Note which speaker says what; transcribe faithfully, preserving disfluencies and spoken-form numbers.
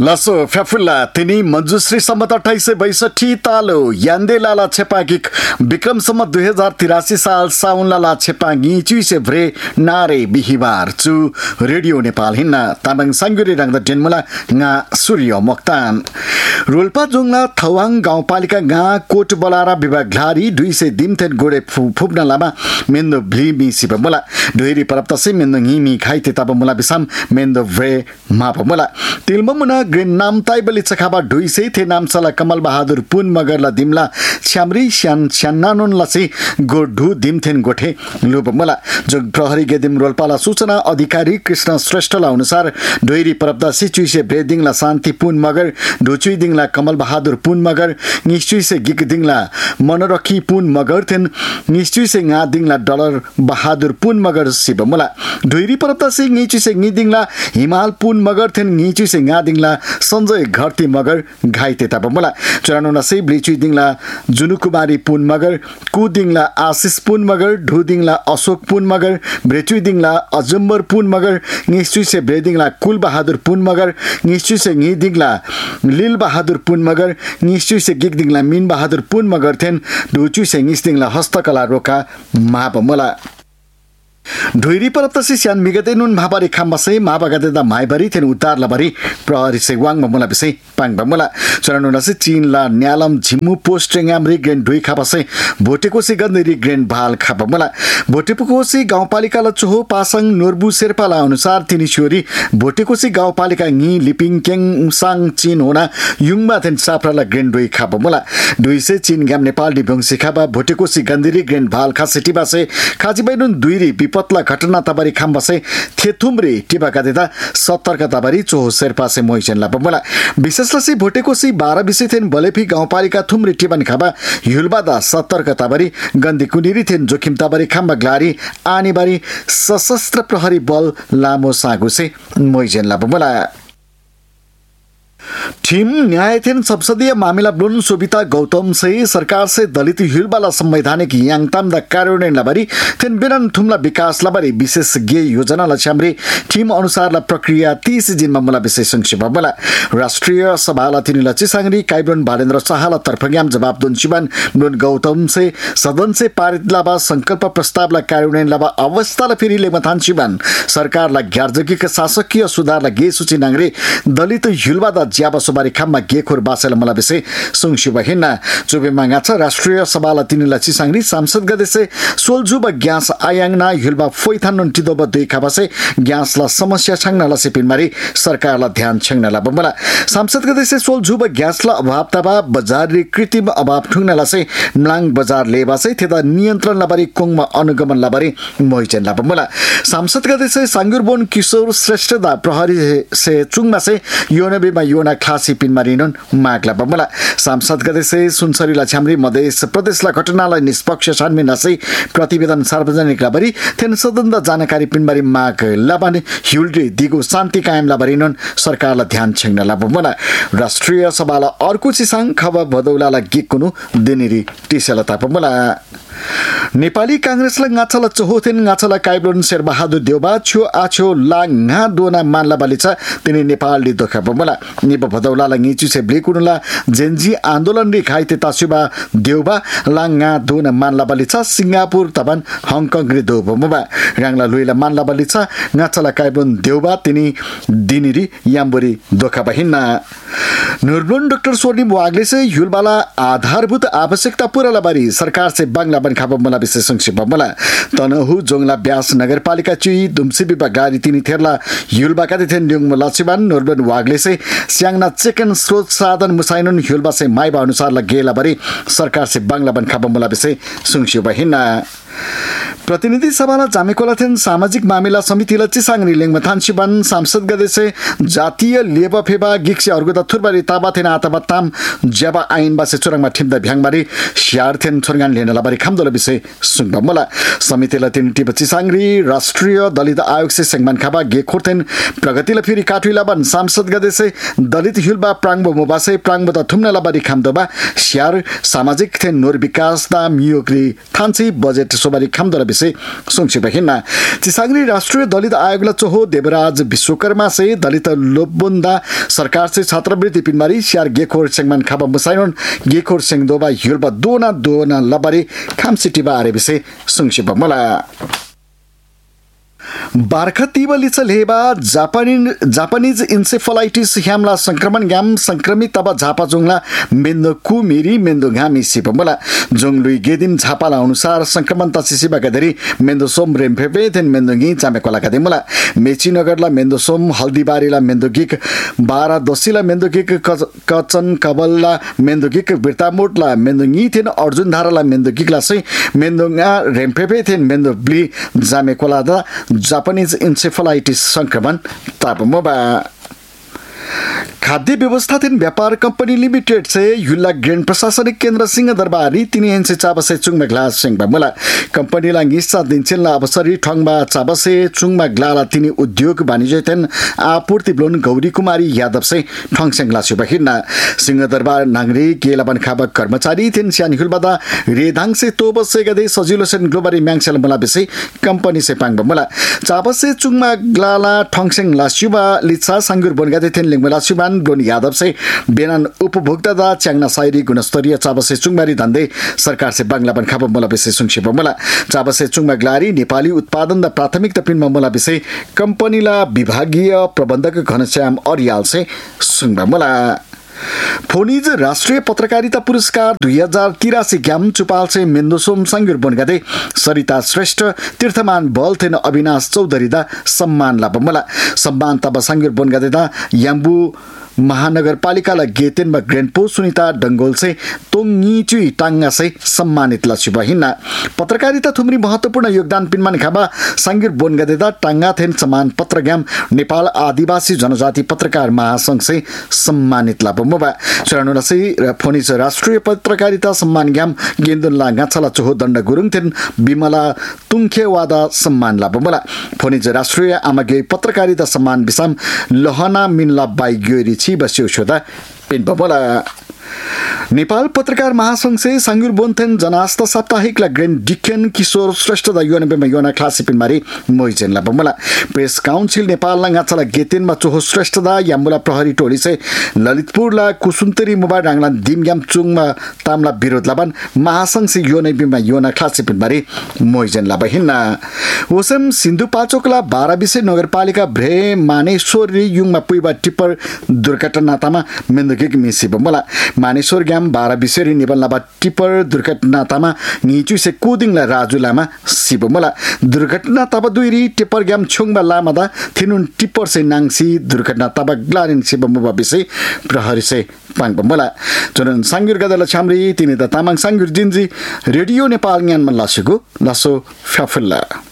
Speaker 1: लसो फ्याफुल्ला तिनी मञ्जुश्री सम्मत अठाइस सय बैसठी तालो यान्दे लाला छेपागिक विक्रमसम्म दुई हजार तिरासी साल साउन लाला छेपागी चुइसे भ्रे नारे बिहिबार चु रेडियो नेपाल हिन्ना तामाङ साङ्गुरी रङ्ग डेनमुला nga सूर्य मोक्तान रोल्पा जोङला थवाङ गाउँपालिका गा कोट बलारा विभाग घ्लारी दुई सय दिमथेन गोडे फुप्न लामा मेन्दो भ्लिमी सिपमुला ढोइरी परप्तसे मेन्दो हिमी खाइते तब मुला बिसाम मेन्दो भ्रे मापमुला तिलममुना ग्रेन नाम ताइबली चखाबा ढुइसे थे नामसला कमल बहादुर पुन मगरला दिमला छ्यामरी श्यान छ्यान्नानुन लसी गोढु दिमथेन गोठे लुपमुला जोग प्रहरी गेदिम रोल्पाला सूचना अधिकारी कृष्ण श्रेष्ठला अनुसार ढोइरी परप्तसे चुइसे ब्रेदिङला शान्ति पुन मगर ढुचुइ दिङला कमल बहादुर पुन मगर निश्चुइसे गिक दिङला मनरखी पुन मगर थेन निश्चुइसे गा दिङला डलर बहादुर पुन मगर सिबमुला ढोइरी परप्तसे निचुइसे ङि दिङला हिमाल पुन मगर थेन निचुइसे गा दिङला सञ्जय घरती मगर घाइते तापमुला चौरानब्बे ब्लिचुइ दिङला जुनुकुमारी पुन मगर कु दिङला आशिष पुन मगर ढु दिङला अशोक पुन मगर ब्रेचुइ दिङला अजम्बर पुन मगर निश्चुइसे ब्रेदिङला कुल बहादुर पुन मगर निश्चुइसे ङि दिङला लील बहादुर पुन मगर निश्चुइसे गिक दिङला मिन बहादुर पुन मगर थेन ढुचुइसे ङिस दिङला हस्तकला रोका महापमुला ढोइरी परप्तसी स्यान मिगते नुन भाबारी खाम्बासै माबागते दा माइबारी थेन उतार लबारी प्रहरी सेवाङ बमुला बिसै पाङ बमुला चरानुनासे चीन ला न्यालम झिमु पोस्ट्रेङाम रि ग्रेन ढोइ खाबासै भोटेकोसी गन्देरी ग्रेन भाल खाबमुला भोटेकोसी गाउँपालिका ल चोहो पासङ नोर्बु शेर्पाला अनुसार तिनी छोरी भोटेकोसी गाउँपालिका ङि लिपिङ केङ साङ चीन होना युङमा थेन साप्राला ग्रेन ढोइ खाबमुला दुइसे चीन ग्याम नेपाल डिभंसी खाबा भोटेकोसी गन्देरी ग्रेन भाल खा सिटीबासे खाजिबैनुन दुइरी पतला घटना तबारी खाम्बासे थेथुम्रे टिबाका देता सत्तरका तबारी चोहो शेर्पासे मोइचेन लापमुला विशेषलसी भोटेकोसी बाह्र बिसे थेन बलेफी गाउँपालिका थुम्रे टिबान खाबा युलबादा सत्तरका तबारी गन्दी कुनिरी थेन जोखिम तबारी खाम्बा ग्लारी आनीबारी सशस्त्र प्रहरी बल लामो सागुसे मोइचेन लापमुला टीम न्यायाधीन संसदीय मामला ब्लुन सोबिता गौतम से सरकार से दलित हिलबाला संवैधानिक यांगताम द कार्यान्वयन लबारी थेन बेनन थुमला विकास लबारी विशेषज्ञ योजना लछामरे टीम अनुसार ला प्रक्रिया तीस दिन मामला विषय संक्षेप बला राष्ट्रिय सभा ला तिनी लछि सांगरी काइब्रन बालेन्द्र शाहला तर्फग्याम जवाब दुन शिवन ब्लुन गौतम से सदन से पारित लाबा संकल्प प्रस्ताव ला कार्यान्वयन लाबा अवस्था ला फेरि लेमथान शिवन सरकार ला ग्यार्जकीय शासकीय सुधार ला गे सूची नांगरे दलित हिलबादा ज्याबा सुबारी खाममा गेखोर बासेल मला विषय सुङशिब हिन्ना चुबे मांगाछ राष्ट्रिय सभाला तिनीला चिसांगरी सांसद गदेसे सोलजुब ग्यास आयांगना हिलबा फोइथान टिदोब दुई खाबासे ग्यासला समस्या छांगनाला सिपिनमारी सरकारला ध्यान छांगनाला बमला सांसद गदेसे सोलजुब ग्यासला अभाव तबा बजार रि कृत्रिम अभाव ठुंगनाला से मलाङ बजार लेबासे थेदा नियन्त्रण लबारी कोङमा अनुगमन लबारी मोइचेन ला बमला सांसद गदेसे सांगुरबोन किशोर श्रेष्ठदा प्रहरी से चुङमा से योनबेमा योना खासी पिनमारिनुन मागला बमला सांसद गदेसे सुनसरीला छामरी मधेस प्रदेशला घटनालाई निष्पक्ष छानबिन नसै प्रतिवेदन सार्वजनिक लाबरी थेन सदन जानकारी पिनमारी माग लाबाने हिउल्डी दिगो शान्ति कायम लाबरिनुन सरकारला ध्यान छेङ्न लाबमला राष्ट्रिय सभाला अर्को चिसाङ खब भदौलाला गिकुनु दिनेरी टिसेला तापमला नेपाली कांग्रेसला गाछला चोहोथेन गाछला काइब्रोन शेरबहादुर देउबा छु आछो ला nga दोना मानला बालिचा तिनी नेपाल दि दोखा बमला निप भदौला ला ङिचु से ब्लेकुनुला जेनजी आन्दोलन रि खाइते तासुबा देउबा ला nga दोना मानला बालिचा सिंगापुर तबन हङकङ रि दो बमबा राङला लुइला मानला बालिचा गाछला काइब्रोन देउबा तिनी दिनिरी याम्बरी दोखा बहिना नूरबुन डाक्टर सोनिम वागले से युलबाला आधारभूत आवश्यकता पूरा लबारी सरकार से बांग्ला बन खाब मला विशेष संक्षेप मला तनहु जोंगला ब्यास नगरपालिका चुई दुम्सी विभाग गाडी तिनी थेरला युलबा का थिएन न्युङ लछिबान नूरबुन वागले से स्याङना चिकन स्रोत साधन मुसाइनुन युलबा से माइबा अनुसार ला गेला बरी सरकार से बांग्ला बन खाब मला विशेष संक्षेप हिना प्रतिनिधि सभाला जामेकोलाथेन सामाजिक मामिला समितिला चिसाङरी लेङमथान शिवन सांसद गदेसे जातीय लेबा फेबा गिक्से अर्गुदा थुरबारी ताबाथेन आताबाताम ज्याबा आइन बासे चुरङमा ठिम्दा भ्याङबारी स्यारथेन छोरगान लेन लाबारी खामदोला विषय सुङबमला समितिला तिन टिप चिसाङरी राष्ट्रिय दलित आयोग से सेङमान खाबा गेखोरथेन प्रगतिला फेरि काठुइलाबन सांसद गदेसे दलित हिलबा प्राङबो मोबासे प्राङबो थुम्ना लाबारी खामदोबा स्यार सामाजिक थेन नोर विकास दा मियोक्री थान्सी बजेट सोबारी खामदोला विषय संक्षेप हिन्ना चिसांगरी राष्ट्रीय दलित आयोगला चोहो देवराज विश्वकर्मा से दलित लोबुंदा सरकार से छात्रवृत्ति पिनमारी सियार गेखोर सेंगमान खाबा मुसाइनोन गेखोर सेंगदोबा युलबा दोना दोना लबारी खामसिटीबा आरे विषय संक्षेप मला बार्खा तिबलिच लेबा जापानी जापानीज इन्सेफलाइटिस ह्यामला संक्रमण ग्याम संक्रमित तब झापा जोंगला मेन्दो कुमिरी मेन्दो घामी सिपमला जोंगलुई गेदिम झापाला अनुसार संक्रमण तसिसिबा गदरी मेन्दो सोम रेम्फेपे थेन मेन्दो गी चामे कोला गदेमला मेची नगरला मेन्दो सोम हल्दीबारीला मेन्दो गिक बारा दोसीला मेन्दो गिक कचन कबलला मेन्दो गिक बिर्तामोटला मेन्दो गी थेन अर्जुन धाराला मेन्दो गिकला सै मेन्दो गा रेम्फेपे थेन मेन्दो ब्ली जामे कोला दा जापानीज इन्सेफलाइटिस संक्रमण तापमोबा खाद्य व्यवस्थापन व्यापार कंपनी लिमिटेड से युला ग्रेन प्रशासनिक केन्द्र सिंह दरबारी तिनी हेन्से चाबसे चुङमा ग्लास सिंहबा मला कंपनी ला गिस्सा दिनचेला अवसरी ठङबा चाबसे चुङमा ग्लाला तिनी उद्योग वाणिज्य तेन आपूर्ति ब्लोन गौरी कुमारी यादव से ठङसेङ लासुबा हिन्ना सिंह दरबार नांगरी गेलाबन खाबा कर्मचारी थिन स्यान हुलबादा रेदाङ से तोबसे गदे सजिलो सेन ग्लोबरी म्याङसेल मला बिसे कंपनी से पाङबा मला चाबसे चुङमा ग्लाला ठङसेङ लासुबा लिचा सांगुर बनगादे थिन लिङबला सुबान ब्लोन यादव से बेनान उपभोक्ता दा च्याङना साइरी गुणस्तरीय चाबसे चुङमारी धन्दै सरकार से बांग्ला बन खाबा मला विषय संक्षेप मला चाबसे चुङमा ग्लारी नेपाली उत्पादन दा प्राथमिक तपिनमा मला विषय कंपनीला विभागीय प्रबन्धक घनश्याम अरियाल से सुङबा मला फोनिज राष्ट्रिय पत्रकारिता पुरस्कार दुई हजार तिरासी ग्याम चुपाल से मेन्दोसोम सांगुर बनगादे सरिता श्रेष्ठ तीर्थमान बल थेन अविनाश चौधरी दा सम्मान लापमला सम्मान तब सांगुर बनगादे दा याम्बु महानगरपालिकालाई गेतेनमा ग्रेन्पो सुनिता डंगोल से तोंगी चुई टांगा से सम्मानित लासुबा हिन्ना पत्रकारिता थुमरी महत्वपूर्ण योगदान पिनमान खाबा सांगिर बोनगदेदा टांगा थेन सम्मान पत्र ग्याम नेपाल आदिवासी जनजाति पत्रकार महासंघ से सम्मानित लापमोबा चरणुला से फोनिस राष्ट्रिय पत्रकारिता सम्मान ग्याम गेन्दुन लागाछला चोहो दण्ड गुरुङ थेन बिमला तुङखेवादा सम्मान लापमला फोनिस राष्ट्रिय आमागे पत्रकारिता सम्मान बिसाम लहना मिनला बाई ग्योरी छि बस्यो छोदा पेनपला नेपाल पत्रकार महासंघ से सांगुर बोन्थेन जनास्ता साप्ताहिक ला ग्रेन डिकेन किशोर श्रेष्ठ दा योना योना क्लासिपिन मारी मोइजेन ला बमला प्रेस काउन्सिल नेपाल ला गाछला गेतेन मा चोहो श्रेष्ठ दा याम्बुला प्रहरी टोली से ललितपुर ला कुसुन्तरी मोबाइल डांगला दिमग्याम चुङमा तामला विरोध लाबन महासंघ से योना बिमा योना क्लासिपिन मारी मोइजेन ला बहिना ओसम सिन्धुपाल्चोकला बाह्र विषय नगरपालिका भ्रे मानेश्वर युङमा पुइबा टिप्पर दुर्घटना तामा मेन्दुकेक मिसी बमला मानेश्वर ग्याम बाह्र बिसेरी निबलनाबा टिप्पर दुर्घटना तामा निचु से कुदिङला राजु लामा सिबमला दुर्घटना तब दुईरी टिप्पर ग्याम छुङबा लामादा थिनुन टिप्पर से नाङसी दुर्घटना तब ग्लारिन सिबमबा बिसे प्रहरी से पाङबमला जुन सांगुर गदला छामरी तिनी द तामाङ सांगुर जिन्जी रेडियो नेपाल ज्ञानमा लासुगु लासो फ्याफुल्ला